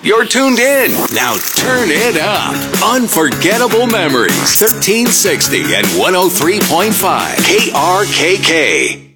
You're tuned in. Now turn it up. Unforgettable Memories. 1360 and 103.5 KRKK.